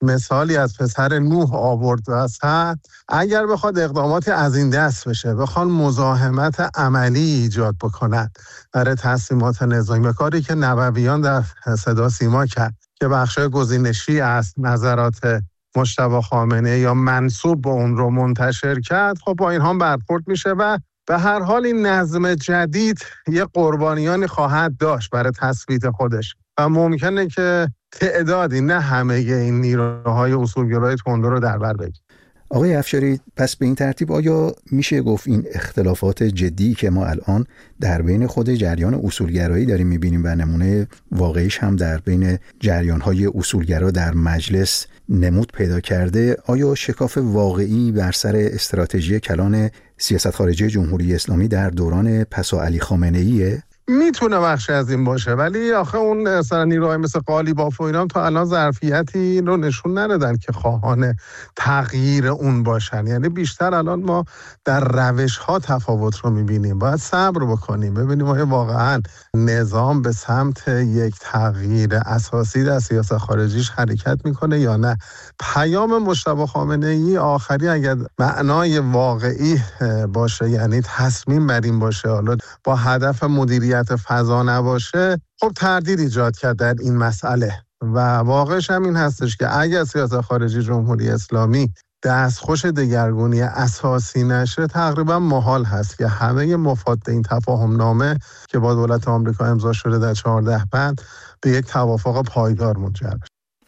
مثالی از پسر نوح آورد وسط، اگر بخواد اقداماتی از این دست بشه، بخوان مزاحمت عملی ایجاد بکنن برای تصمیمات نظامی، کاری که نوویان در صدا سیما کرد که بخشای گزینشی از نظرات مجتبی خامنه‌ای یا منسوب به اون رو منتشر کرد، خب با اینها برخورد میشه و به هر حال این نظم جدید یه قربانیانی خواهد داشت برای تثبیت خودش و ممکنه که تعدادی، نه همه این نیروهای اصولگرای تندرو رو در بر بگیره. آقای افشاری، پس به این ترتیب آیا میشه گفت این اختلافات جدی که ما الان در بین خود جریان اصولگرایی داریم میبینیم و نمونه واقعیش هم در بین جریانهای اصولگرا در مجلس نمود پیدا کرده، آیا شکاف واقعی بر سر استراتژی کلان سیاست خارجی جمهوری اسلامی در دوران پسا علی خامنه‌ایه؟ میتونه بخشی از این باشه، ولی آخه اون مثلا نیروهای مثل قالیباف و اینا تا الان ظرفیتی رو نشون ندادن که خواهان تغییر اون باشن. یعنی بیشتر الان ما در روش ها تفاوت رو میبینیم. باید صبر بکنیم ببینیم آیا واقعا نظام به سمت یک تغییر اساسی در سیاست خارجیش حرکت میکنه یا نه. پیام مجتبی خامنه‌ای آخری اگر معنای واقعی باشه، یعنی تصمیم بر این باشه، حالا با هدف مدیریت فضا نباشه، خب تردید ایجاد کرد در این مسئله و واقعش هم این هستش که اگر سیاست خارجی جمهوری اسلامی دستخوش دگرگونی اساسی نشه، تقریبا محال هست که همه مفاد این تفاهم نامه که با دولت آمریکا امضا شده در چهارده بند به یک توافق پایدار منجر بشه.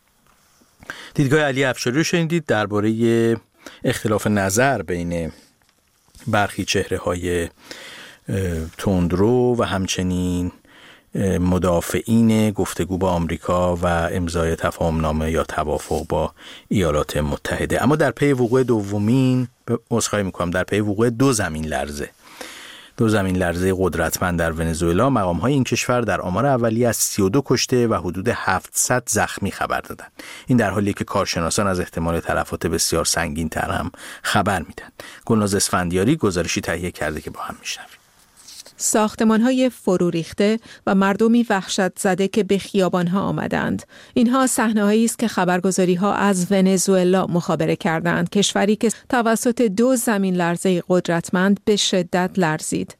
دیدگاه علی افشاری رو شنیدید درباره اختلاف نظر بین برخی چهره‌های تندرو و همچنین مدافعین گفتگو با آمریکا و امضای تفاهمنامه یا توافق با ایالات متحده. اما در پی وقوع دومین عذرخواهی میکنم در پی وقوع دو زمین لرزه دو زمین لرزه قدرتمند در ونزوئلا، مقام‌های این کشور در آمار اولیه از سی و دو کشته و حدود هفتصد زخمی خبر دادند. این در حالیه که کارشناسان از احتمال تلفات بسیار سنگین‌تر هم خبر میدن. گلناز اسفندیاری گزارشی تهیه کرده که با هم میشنویم. ساختمان‌های فرو ریخته و مردمی وحشت زده که به خیابان‌ها آمدند. اینها صحنه‌هایی است که خبرگزاری‌ها از ونزوئلا مخابره کردند، کشوری که توسط دو زمین لرزه قدرتمند به شدت لرزید.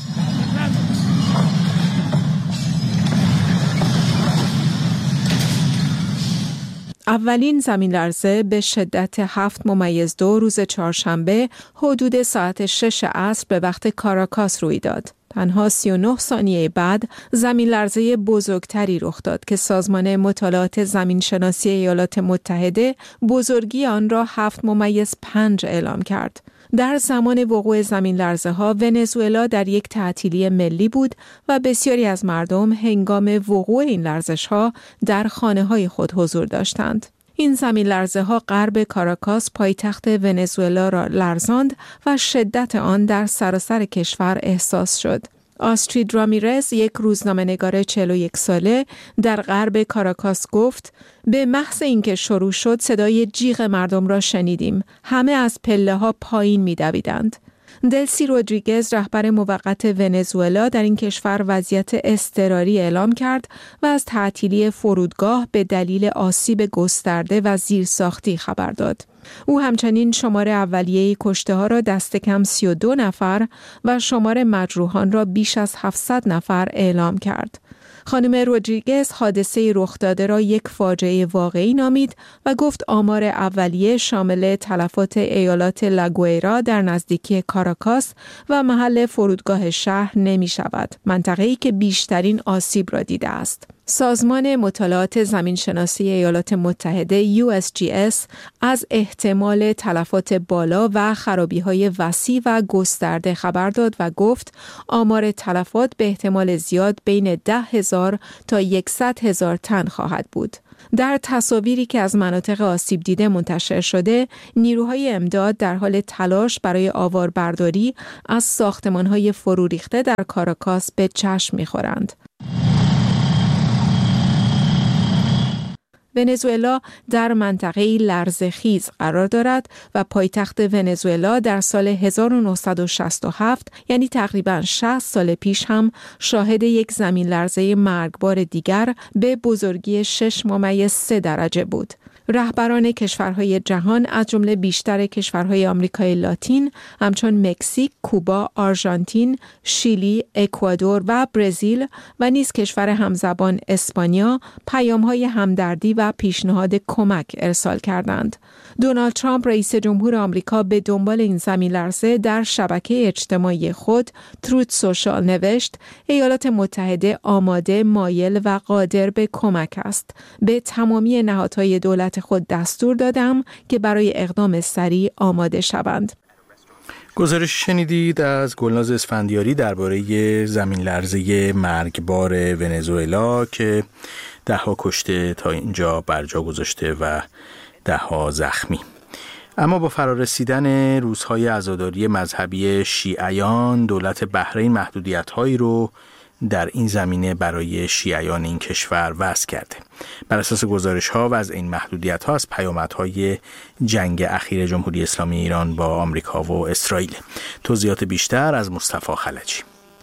اولین زمین لرزه به شدت هفت ممیز دو روز چهارشنبه حدود ساعت شش عصر به وقت کاراکاس روی داد. تنها سی و نه ثانیه بعد زمین لرزه بزرگتری رخ داد که سازمان مطالعات زمین شناسی ایالات متحده بزرگی آن را هفت ممیز پنج اعلام کرد. در زمان وقوع زمین لرزه ها ونزوئلا در یک تعطیلی ملی بود و بسیاری از مردم هنگام وقوع این لرزش ها در خانه های خود حضور داشتند. این زمین لرزه ها غرب کاراکاس پایتخت ونزوئلا را لرزاند و شدت آن در سراسر کشور احساس شد. آسترید رامیرز، یک روزنامه‌نگار چهل و یک ساله در غرب کاراکاس گفت: به محض اینکه شروع شد صدای جیغ مردم را شنیدیم. همه از پله‌ها پایین می‌دویدند. دلسی رودریگز، رهبر موقت ونزوئلا در این کشور وضعیت اضطراری اعلام کرد و از تعطیلی فرودگاه به دلیل آسیب گسترده و زیرساختی خبر داد. او همچنین شمار اولیه کشته ها را دست کم سی و دو نفر و شمار مجروحان را بیش از هفتصد نفر اعلام کرد. خانم رودریگز حادثه رخ داده را یک فاجعه واقعی نامید و گفت آمار اولیه شامل تلفات ایالات لاگوئیرا در نزدیکی کاراکاس و محل فرودگاه شهر نمی شود، منطقه‌ای که بیشترین آسیب را دیده است. سازمان مطالعات زمینشناسی ایالات متحده یو اس جی اس از احتمال تلفات بالا و خرابی‌های وسیع و گسترده خبر داد و گفت آمار تلفات به احتمال زیاد بین ده هزار تا صد هزار تن خواهد بود. در تصاویری که از مناطق آسیب دیده منتشر شده، نیروهای امداد در حال تلاش برای آواربرداری از ساختمان‌های فرو ریخته در کاراکاس به چشم می‌خورند. ونزوئلا در منطقه لرزه‌خیز قرار دارد و پایتخت ونزوئلا در سال هزار و نهصد و شصت و هفت، یعنی تقریباً شصت سال پیش هم شاهد یک زمین لرزه مرگبار دیگر به بزرگی شش ممیز سه درجه بود. رهبران کشورهای جهان از جمله بیشتر کشورهای آمریکای لاتین همچون مکزیک، کوبا، آرژانتین، شیلی، اکوادور و برزیل و نیز کشور همزبان اسپانیا پیام‌های همدردی و پیشنهاد کمک ارسال کردند. دونالد ترامپ رئیس جمهور آمریکا به دنبال این زمین لرزه در شبکه اجتماعی خود تروت سوشال نوشت: ایالات متحده آماده، مایل و قادر به کمک است. به تمامی نهادهای دولت خود دستور دادم که برای اقدام سریع آماده شوند. گزارش شنیدید از گلناز اسفندیاری درباره زمین لرزه مرگبار ونزوئلا که ده ها کشته تا اینجا برجا گذاشته و ده ها زخمی. اما با فرارسیدن روزهای عزاداری مذهبی شیعیان، دولت بحرین محدودیت‌هایی رو در این زمینه برای شیعیان این کشور وضع کرده. بر اساس گزارش‌ها و از این محدودیت‌ها از پیامدهای جنگ اخیر جمهوری اسلامی ایران با آمریکا و اسرائیل. توضیحات بیشتر از مصطفی خلجی.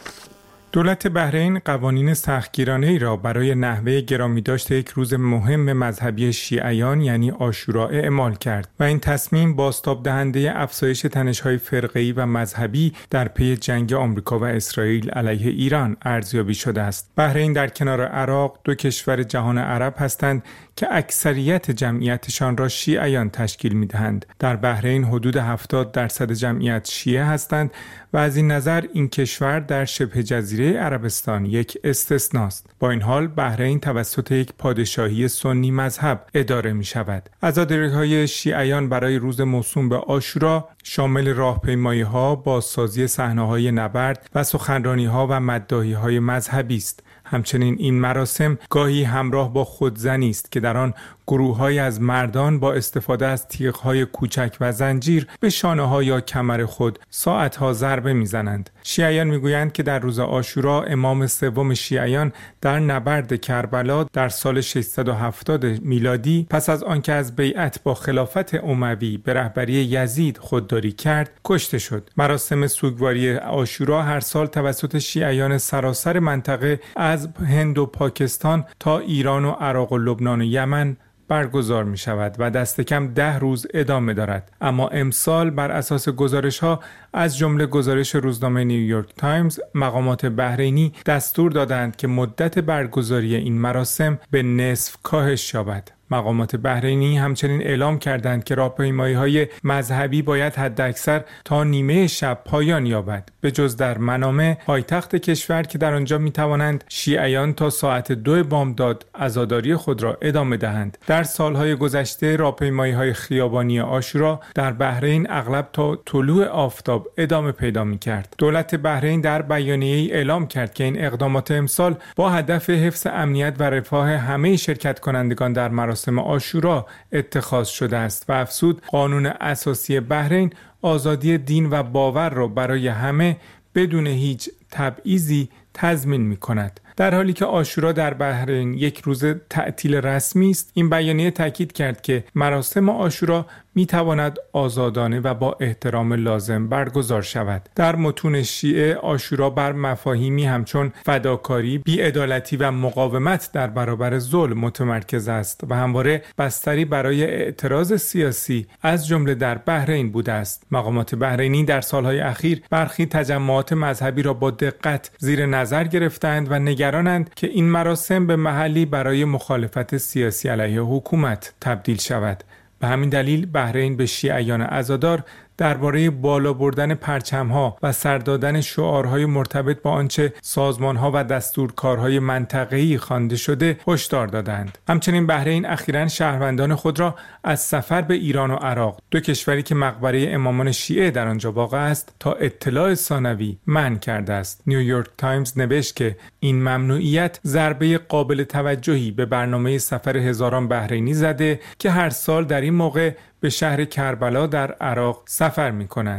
دولت بحرین قوانین سختگیرانه‌ای را برای نحوه گرامیداشت یک روز مهم مذهبی شیعیان یعنی عاشورا اعمال کرد و این تصمیم بازتاب دهنده افزایش تنش‌های فرقه‌ای و مذهبی در پی جنگ آمریکا و اسرائیل علیه ایران ارزیابی شده است. بحرین در کنار عراق دو کشور جهان عرب هستند که اکثریت جمعیتشان را شیعیان تشکیل می‌دهند. در بحرین حدود هفتاد درصد جمعیت شیعه هستند و از این نظر این کشور در شبه جزیره عربستان یک استثناست. با این حال بحرین توسط یک پادشاهی سنی مذهب اداره می‌شود. عزاداری‌های شیعیان برای روز موسوم به عاشورا شامل راهپیمایی‌ها، بازسازی صحنه‌های نبرد و سخنرانی‌ها و مداحی‌های مذهبی است. همچنین این مراسم گاهی همراه با خودزنی است که در آن گروه‌های از مردان با استفاده از تیغ‌های کوچک و زنجیر به شانه‌ها یا کمر خود ساعت‌ها ضربه می‌زنند. شیعیان می‌گویند که در روز عاشورا امام سوم شیعیان در نبرد کربلا در سال ششصد و هفتاد میلادی پس از آنکه از بیعت با خلافت اموی به رهبری یزید خودداری کرد کشته شد. مراسم سوگواری عاشورا هر سال توسط شیعیان سراسر منطقه از هند و پاکستان تا ایران و عراق و لبنان و یمن برگزار می شود و دست کم ده روز ادامه دارد. اما امسال بر اساس گزارش ها از جمله گزارش روزنامه نیویورک تایمز، مقامات بحرینی دستور دادند که مدت برگزاری این مراسم به نصف کاهش یابد. مقامات بحرینی همچنین اعلام کردند که راهپیمایی‌های مذهبی باید حداکثر تا نیمه شب پایان یابد، به جز در منامه، پایتخت کشور که در آنجا می‌توانند شیعیان تا ساعت دو بامداد عزاداری خود را ادامه دهند. در سالهای گذشته راهپیمایی‌های خیابانی عاشورا در بحرین اغلب تا طلوع آفتاب ادامه پیدا می‌کرد. دولت بحرین در بیانیه‌ای اعلام کرد که این اقدامات امسال با هدف حفظ امنیت و رفاه همه شرکت کنندگان در مراسم عاشورا اتخاذ شده است و افزود قانون اساسی بحرین آزادی دین و باور را برای همه بدون هیچ تبعیضی تضمین می‌کند. در حالی که عاشورا در بحرین یک روز تعطیل رسمی است، این بیانیه تاکید کرد که مراسم عاشورا می‌تواند آزادانه و با احترام لازم برگزار شود. در متون شیعه عاشورا بر مفاهیمی همچون فداکاری، بی‌عدالتی و مقاومت در برابر ظلم متمرکز است و همواره بستری برای اعتراض سیاسی از جمله در بحرین بوده است. مقامات بحرینی در سالهای اخیر برخی تجمعات مذهبی را با دقت زیر نظر گرفتند و نگرانند که این مراسم به محلی برای مخالفت سیاسی علیه حکومت تبدیل شود. به همین دلیل بحرین به شیعیان عزادار درباره بالا بردن پرچم‌ها و سر دادن شعارهای مرتبط با آنچه سازمان‌ها و دستورکارهای منطقه‌ای خوانده شده هشدار دادند. همچنین بحرین اخیراً شهروندان خود را از سفر به ایران و عراق، دو کشوری که مقبره امامان شیعه در آنجا واقع است، تا اطلاع ثانوی منع کرده است. نیویورک تایمز نوشت که این ممنوعیت ضربه قابل توجهی به برنامه سفر هزاران بحرینی زده که هر سال در این موقع به شهر کربلا در عراق سفر می کنند.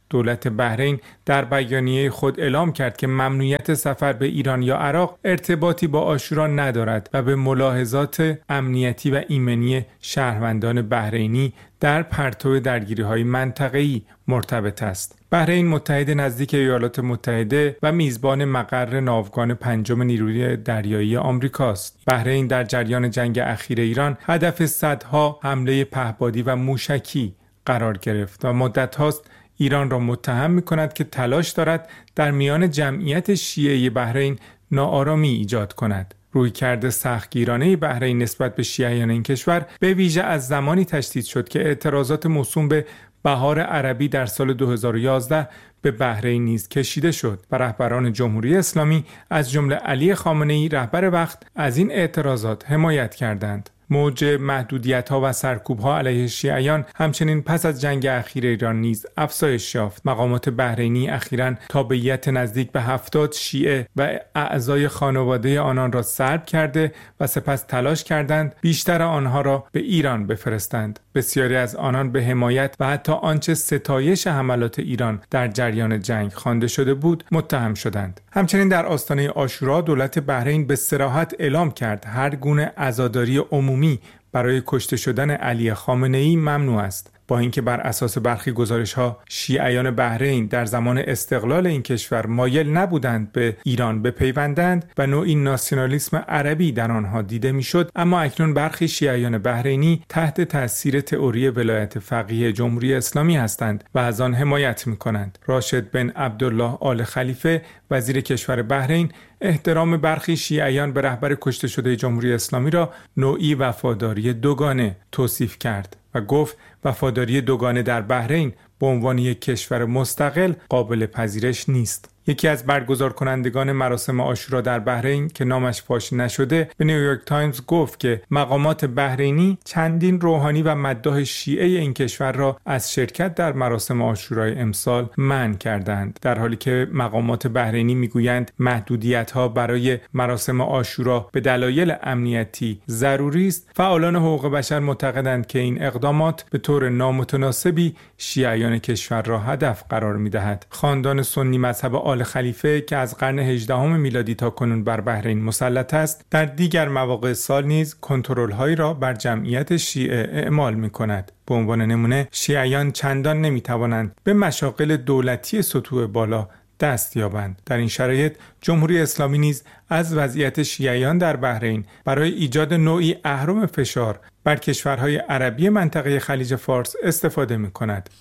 دولت بحرین در بیانیه خود اعلام کرد که ممنوعیت سفر به ایران یا عراق ارتباطی با عاشورا ندارد و به ملاحظات امنیتی و ایمنی شهروندان بحرینی در پرتو درگیری‌های منطقه‌ای مرتبط است. بحرین متحد نزدیک ایالات متحده و میزبان مقر ناوگان پنجم نیروی دریایی آمریکاست. بحرین در جریان جنگ اخیر ایران هدف صدها حمله پهپادی و موشکی قرار گرفت و مدت هاست ایران را متهم می‌کند که تلاش دارد در میان جمعیت شیعه بحرین ناآرامی ایجاد کند. رویکرد سختگیرانه بحرین نسبت به شیعیان این کشور به ویژه از زمانی تشدید شد که اعتراضات موسوم به بهار عربی در سال دو هزار و یازده به بحرین نیز کشیده شد و رهبران جمهوری اسلامی از جمله علی خامنه‌ای رهبر وقت از این اعتراضات حمایت کردند. موج محدودیت‌ها و سرکوب‌ها علیه شیعیان همچنین پس از جنگ اخیر ایران نیز افزایش یافت. مقامات بحرینی اخیراً تابعیت نزدیک به هفتاد شیعه و اعضای خانواده آنان را سلب کرده و سپس تلاش کردند بیشتر آنها را به ایران بفرستند. بسیاری از آنان به حمایت و حتی آنچه ستایش حملات ایران در جریان جنگ خوانده شده بود متهم شدند. همچنین در آستانه عاشورا دولت بحرین به صراحت اعلام کرد هر گونه عزاداری عمومی برای کشته شدن علی خامنه‌ای ممنوع است. با اینکه بر اساس برخی گزارش‌ها شیعیان بحرین در زمان استقلال این کشور مایل نبودند به ایران بپیوندند و نوعی ناسیونالیسم عربی در آنها دیده میشد، اما اکنون برخی شیعیان بحرینی تحت تاثیر تئوری ولایت فقیه جمهوری اسلامی هستند و از آن حمایت می‌کنند. راشد بن عبدالله آل خلیفه وزیر کشور بحرین احترام برخی شیعیان به رهبر کشته شده جمهوری اسلامی را نوعی وفاداری دوگانه توصیف کرد و گفت وفاداری دوگانه در بحرین به عنوان یک کشور مستقل قابل پذیرش نیست. یکی از برگزار کنندگان مراسم عاشورا در بحرین که نامش فاش نشده به نیویورک تایمز گفت که مقامات بحرینی چندین روحانی و مداح شیعه این کشور را از شرکت در مراسم عاشورای امسال منع کردند، در حالی که مقامات بحرینی میگویند محدودیت‌ها برای مراسم عاشورا به دلایل امنیتی ضروری است. فعالان حقوق بشر معتقدند که این اقدامات به طور نامتناسبی شیعیان کشور را هدف قرار می‌دهد. خاندان سنی مذهب آل خلیفه که از قرن هجدهم میلادی تا کنون بر بحرین مسلط است، در دیگر مواقع سال نیز کنترل‌هایی را بر جمعیت شیعه اعمال می‌کند. به عنوان نمونه شیعیان چندان نمی‌توانند به مشاغل دولتی سطوح بالا دست یابند. در این شرایط جمهوری اسلامی نیز از وضعیت شیعیان در بحرین برای ایجاد نوعی اهرم فشار بر کشورهای عربی منطقه خلیج فارس استفاده می‌کند.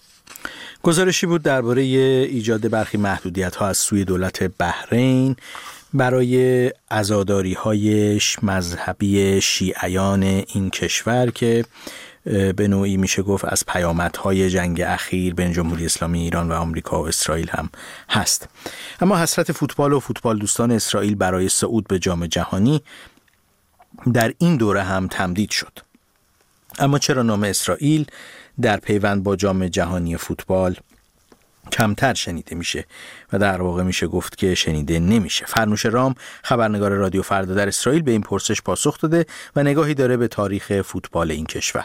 گزارشی بود درباره ایجاد برخی محدودیت‌ها از سوی دولت بحرین برای عزاداری‌های مذهبی شیعیان این کشور که به نوعی میشه گفت از پیامدهای جنگ اخیر بین جمهوری اسلامی ایران و آمریکا و اسرائیل هم هست. اما حسرت فوتبال و فوتبال دوستان اسرائیل برای صعود به جام جهانی در این دوره هم تمدید شد. اما چرا نام اسرائیل در پیوند با جام جهانی فوتبال کمتر شنیده میشه و در واقع میشه گفت که شنیده نمیشه؟ فرنوش رام، خبرنگار رادیو فردا در اسرائیل، به این پرسش پاسخ داده و نگاهی داره به تاریخ فوتبال این کشور.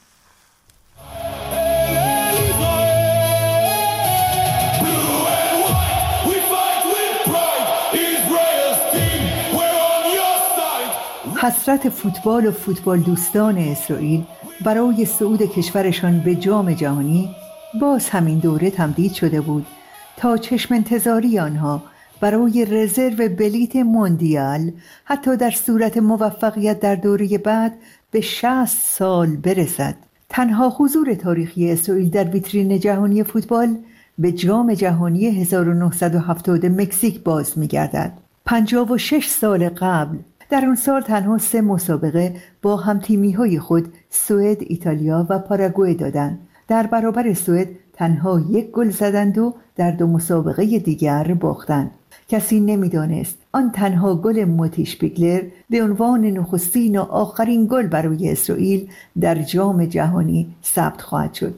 حسرت فوتبال و فوتبال دوستان اسرائیل برای صعود کشورشان به جام جهانی باز همین دوره تمدید شده بود تا چشم انتظاری آنها برای رزرو بلیت موندیال حتی در صورت موفقیت در دوره بعد به شصت سال برسد. تنها حضور تاریخی اسرائیل در ویترین جهانی فوتبال به جام جهانی هزار و نهصد و هفتاد مکزیک باز می‌گردد. پنجاه و شش سال قبل در اون سال تنها سه مسابقه با همتیمی‌های خود سوئد، ایتالیا و پاراگوئه دادند. در برابر سوئد تنها یک گل زدند و در دو مسابقه دیگر باختند. کسی نمی‌دانست آن تنها گل موتی شپیگلر به عنوان نخستین و آخرین گل برای اسرائیل در جام جهانی ثبت خواهد شد.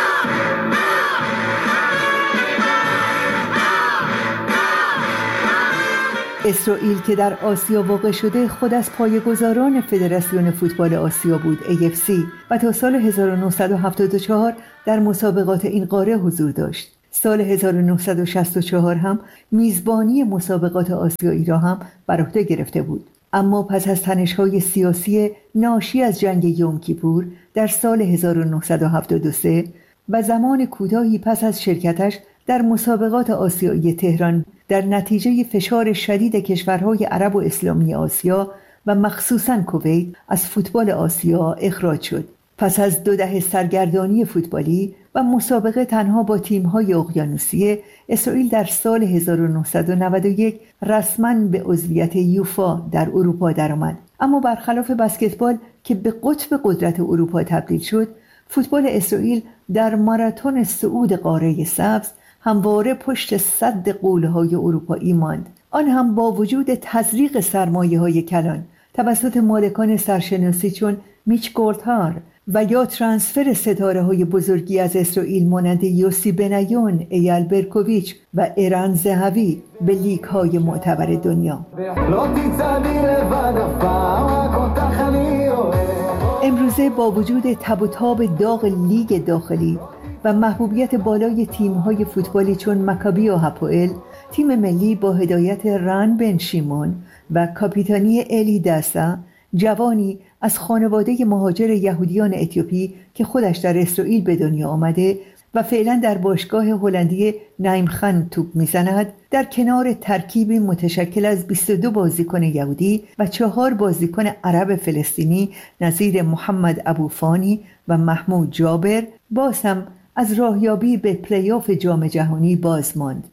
اسرائیل که در آسیا واقع شده خود از پایه‌گذاران فدراسیون فوتبال آسیا بود ای اف سی و تا سال هزار و نهصد و هفتاد و چهار در مسابقات این قاره حضور داشت. سال هزار و نهصد و شصت و چهار هم میزبانی مسابقات آسیایی را هم بر عهده گرفته بود. اما پس از تنش‌های سیاسی ناشی از جنگ یوم کیپور در سال هزار و نهصد و هفتاد و سه و زمان کوتاهی پس از شرکتش در مسابقات آسیایی تهران در نتیجه فشار شدید کشورهای عرب و اسلامی آسیا و مخصوصاً کویت از فوتبال آسیا اخراج شد. پس از دو دهه سرگردانی فوتبالی و مسابقه تنها با تیم‌های اقیانوسیه، اسرائیل در سال هزار و نهصد و نود و یک رسماً به عضویت یوفا در اروپا درآمد. اما برخلاف بسکتبال که به قطب قدرت اروپا تبدیل شد، فوتبال اسرائیل در ماراتون صعود قاره سبز همواره پشت سد قوله‌های اروپایی ماند. آن هم با وجود تزریق سرمایه‌های کلان توسط مالکان سرشناسی چون میچ گولدهار و یا ترانسفر ستاره‌های بزرگی از اسرائیل مانند یوسی بنیون، ایال برکوویچ و ایران زهوی به لیگ‌های معتبر دنیا. امروزه با وجود تب و تاب داغ لیگ داخلی و محبوبیت بالای تیم‌های فوتبالی چون مکابی و هاپوئل، تیم ملی با هدایت ران بن شیمون و کاپیتانی الی داسا، جوانی از خانواده مهاجر یهودیان اتیوپی که خودش در اسرائیل به دنیا آمده و فعلا در باشگاه هلندی نایمخان توپ میزند، در کنار ترکیبی متشکل از بیست و دو بازیکن یهودی و چهار بازیکن عرب فلسطینی نظیر محمد ابوفانی و محمود جابر، باز هم از راهیابی به پلی‌آف جام جهانی باز ماند.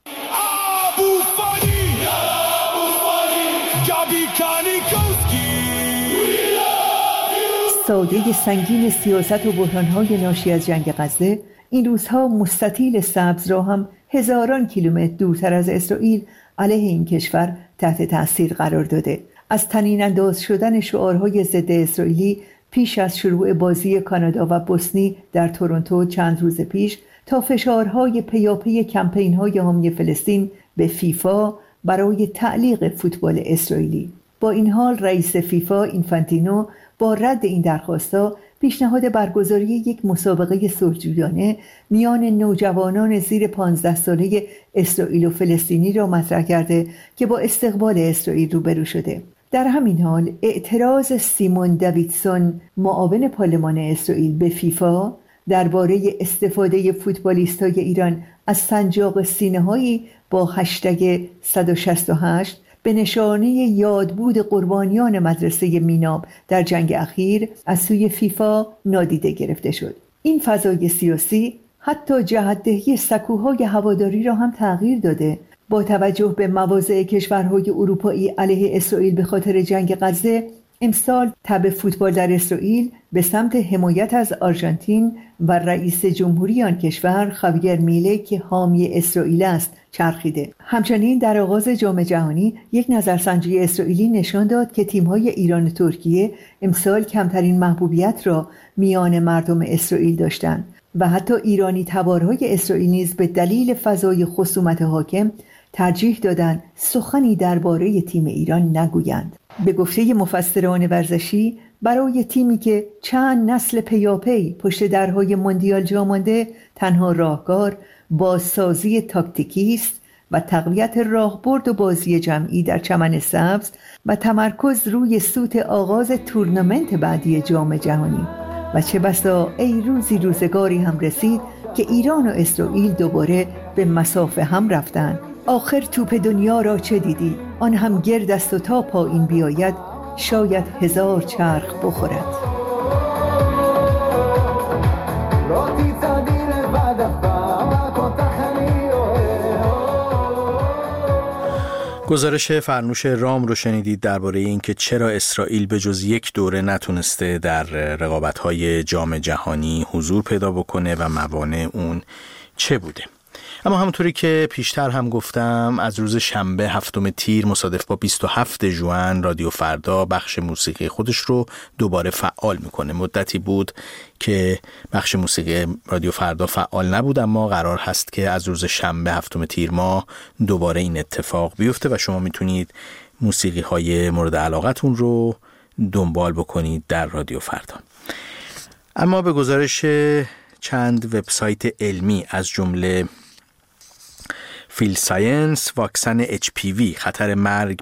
ساده سنگین سیاست و بحران‌های ناشی از جنگ غزه این روزها مستطیل سبز را هم هزاران کیلومتر دورتر از اسرائیل علیه این کشور تحت تأثیر قرار داده. از طنین انداز شدن شعارهای ضد اسرائیلی پیش از شروع بازی کانادا و بوسنی در تورنتو چند روز پیش تا فشارهای پیاپی کمپین‌های حامی فلسطین به فیفا برای تعلیق فوتبال اسرائیلی. با این حال رئیس فیفا اینفانتینو با رد این درخواست‌ها پیشنهاد برگزاری یک مسابقه صلح‌جویانه میان نوجوانان زیر پانزده ساله اسرائیل و فلسطینی را مطرح کرده که با استقبال اسرائیل روبرو شده. در همین حال اعتراض سیمون دویدسون معاون پارلمان اسرائیل به فیفا درباره استفاده فوتبالیست‌های ایران از سنجاق سینه‌هایی با هشتگ صد و شصت و هشت به نشانه یادبود قربانیان مدرسه میناب در جنگ اخیر از سوی فیفا نادیده گرفته شد. این فضای سیاسی حتی جهت‌دهی سکوهای هواداری را هم تغییر داده. با توجه به مواضع کشورهای اروپایی علیه اسرائیل به خاطر جنگ غزه، امسال تب فوتبال در اسرائیل به سمت حمایت از آرژانتین و رئیس جمهوری آن کشور خاویر میله که حامی اسرائیل است چرخیده. همچنین در آغاز جام جهانی یک نظرسنجی اسرائیلی نشان داد که تیم‌های ایران و ترکیه امسال کمترین محبوبیت را میان مردم اسرائیل داشتند و حتی ایرانی تبارهای اسرائیل نیز به دلیل فضای خصومت حاکم ترجیح دادند سخنی درباره تیم ایران نگویند. به گفته مفسران ورزشی، برای تیمی که چند نسل پیاپی پشت درهای موندیال جا مانده، تنها راهکار بازسازی تاکتیکی است و تقویت راهبرد و بازی جمعی در چمن سبز و تمرکز روی سوت آغاز تورنمنت بعدی جام جهانی. و چه بسا ای روزی روزگاری هم رسید که ایران و اسرائیل دوباره به مسافه هم رفتند. آخر توپ دنیا را چه دیدی؟ آن هم گرد است و تا پایین بیاید شاید هزار چرخ بخورد. گزارش فرنوش رام رو شنیدید درباره اینکه چرا اسرائیل به جز یک دوره نتونسته در رقابت‌های جام جهانی حضور پیدا بکنه و موانع اون چه بوده. اما همونطوری که پیشتر هم گفتم، از روز شنبه هفتم تیر مصادف با بیست و هفتم ژوئن رادیو فردا بخش موسیقی خودش رو دوباره فعال میکنه. مدتی بود که بخش موسیقی رادیو فردا فعال نبود، اما قرار هست که از روز شنبه هفتم تیر ماه دوباره این اتفاق بیفته و شما میتونید موسیقی های مورد علاقتون رو دنبال بکنید در رادیو فردا. اما به گزارش چند وبسایت علمی از جمله فیل ساینس واکسن اچ پی وی خطر مرگ